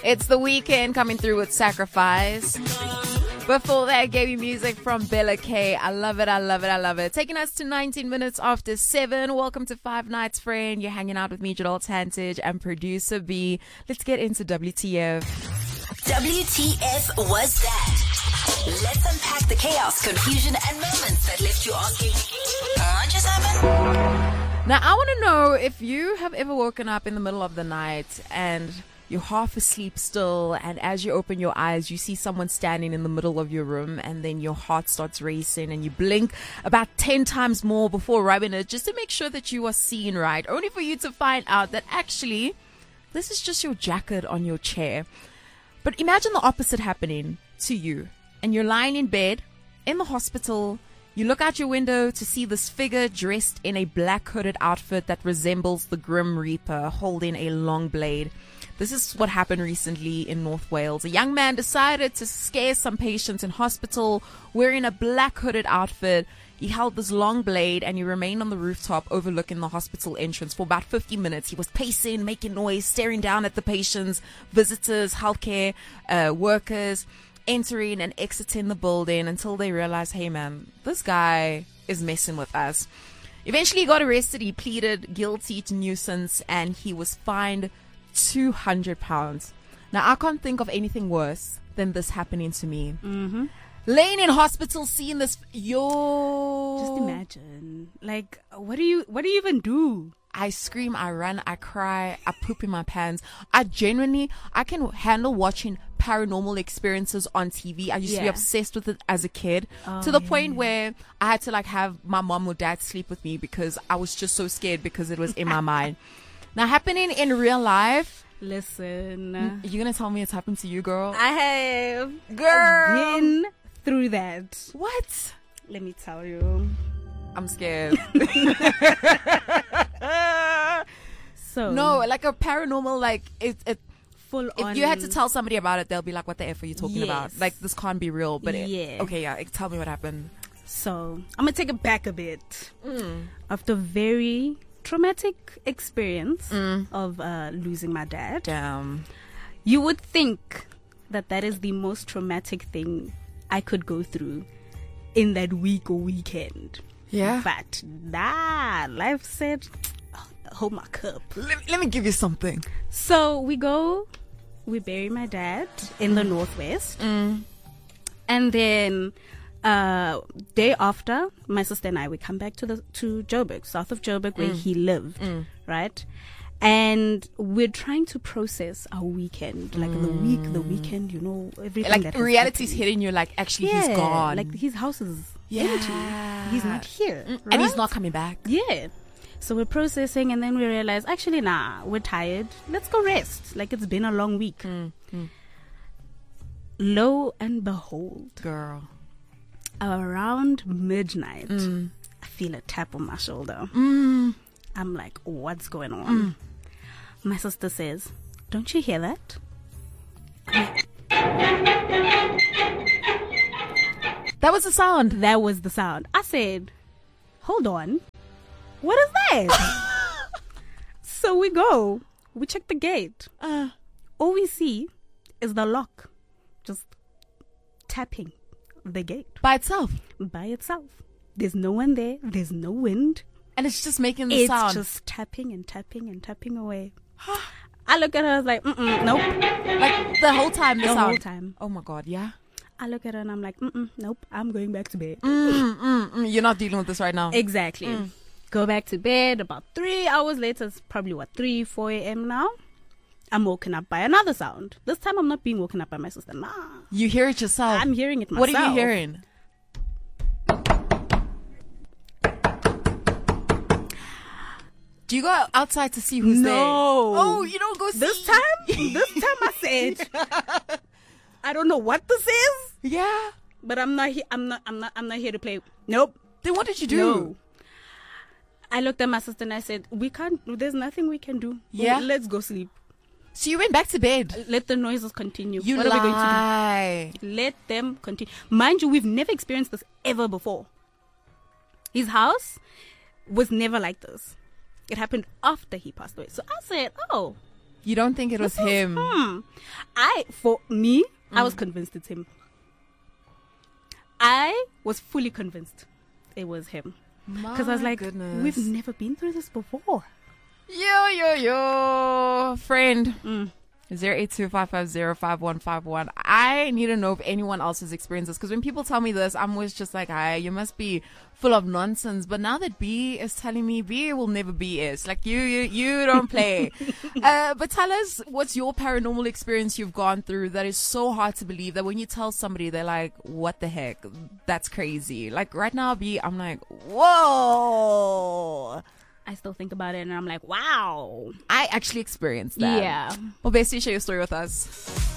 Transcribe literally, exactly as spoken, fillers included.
It's the weekend coming through with Sacrifice. Before that, I gave you music from Bella K. I love it, I love it, I love it. Taking us to nineteen minutes after seven. Welcome to Five Nights, friend. You're hanging out with me, Jadal Tantage, and producer B. Let's get into W T F. W T F was that? Let's unpack the chaos, confusion, and moments that left you asking, what just happened? Now, I want to know if you have ever woken up in the middle of the night and you're half asleep still, and as you open your eyes, you see someone standing in the middle of your room, and then your heart starts racing, and you blink about ten times more before rubbing it just to make sure that you are seeing right, only for you to find out that actually this is just your jacket on your chair. But imagine the opposite happening to you, and you're lying in bed in the hospital. You look out your window to see this figure dressed in a black hooded outfit that resembles the Grim Reaper, holding a long blade. This is what happened recently in North Wales. A young man decided to scare some patients in hospital wearing a black hooded outfit. He held this long blade and he remained on the rooftop overlooking the hospital entrance for about fifty minutes. He was pacing, making noise, staring down at the patients, visitors, healthcare uh, workers, entering and exiting the building until they realized, hey man, this guy is messing with us. Eventually he got arrested. He pleaded guilty to nuisance and he was fined two hundred pounds. Now, I can't think of anything worse than this happening to me. Mm-hmm. Laying in hospital, seeing this, yo. Just imagine. Like, what do you, what do you even do? I scream, I run, I cry, I poop in my pants. I genuinely, I can handle watching paranormal experiences on T V. I used yeah. to be obsessed with it as a kid, oh, to the yeah. point where I had to like have my mom or dad sleep with me because I was just so scared because it was in my mind. Now, happening in real life. Listen. You're going to tell me it's happened to you, girl? I have. Girl. Been through that. What? Let me tell you. I'm scared. So. No, like a paranormal, like, it, it full if on. you had to tell somebody about it, they'll be like, what the F are you talking yes. about? Like, this can't be real. But it, yeah. okay, yeah, tell me what happened. So, I'm going to take it back a bit. Mm. After very traumatic experience mm. of uh, losing my dad. Damn. You would think that that is the most traumatic thing I could go through in that week or weekend. Yeah. But nah, life said, hold my cup. Let, let me give you something. So we go, we bury my dad in the Northwest. Mm. And then uh, day after, my sister and I, we come back to the to Joburg, south of Joburg, where mm. he lived, mm. right? And we're trying to process our weekend, like mm. the week, the weekend, you know, everything. Like that reality's happened. hitting you, like actually yeah, he's gone. Like his house is yeah. empty. He's not here, mm. right? And he's not coming back. Yeah. So we're processing, and then we realize, actually, nah, we're tired. Let's go rest. Like, it's been a long week. Mm. Mm. Lo and behold, girl, around midnight, mm. I feel a tap on my shoulder. Mm. I'm like, what's going on? Mm. My sister says, don't you hear that? That was the sound. That was the sound. I said, hold on. What is that? So we go. We check the gate. Uh, All we see is the lock just tapping the gate. By itself? By itself. There's no one there. There's no wind. And it's just making the it's sound. It's just tapping and tapping and tapping away. I look at her, I was like, mm-mm, nope. Like the whole time, the, the sound. whole time. Oh my God, yeah. I look at her and I'm like, mm-mm, nope, I'm going back to bed. Mm, mm, mm. You're not dealing with this right now. Exactly. Mm. Go back to bed. About three hours later, it's probably what, three, four a.m. now. I'm woken up by another sound. This time I'm not being woken up by my sister. Nah. You hear it yourself. I'm hearing it myself. What are you hearing? Do you go outside to see who's no. there? Oh, you don't go see. This time? This time I said, I don't know what this is. Yeah. But I'm not here. I'm not. I'm not. I'm not here to play. Nope. Then what did you do? No. I looked at my sister and I said, "We can't. There's nothing we can do. Yeah. Let's go sleep." So you went back to bed. Let the noises continue. You what lie. are we going to do? Let them continue. Mind you, we've never experienced this ever before. His house was never like this. It happened after he passed away. So I said, "Oh, You don't think it was him? Hmm. I, for me, I Mm. was convinced it's him. I was fully convinced it was him. Because I was My like, goodness. we've never been through this before. Yo, yo, yo, friend. Mm. zero eight two five five zero five one five one. I need to know if anyone else has experienced this, because when people tell me this, I'm always just like, "Hi, you must be full of nonsense." But now that B is telling me, B will never be is like you, you, you don't play. uh, but tell us, what's your paranormal experience you've gone through that is so hard to believe that when you tell somebody, they're like, "What the heck? That's crazy." Like right now, B, I'm like, "Whoa." I still think about it and I'm like, wow. I actually experienced that. Yeah. Well, Bessie, share your story with us.